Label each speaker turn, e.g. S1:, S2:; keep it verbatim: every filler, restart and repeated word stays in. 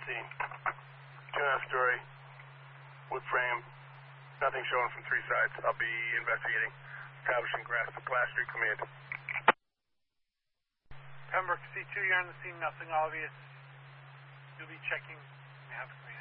S1: scene. Two and a half story, wood frame, nothing showing from three sides. I'll be investigating. Establishing glass, glass street command.
S2: Pembroke, C two, you're on the scene, nothing obvious. You'll be checking. We have command.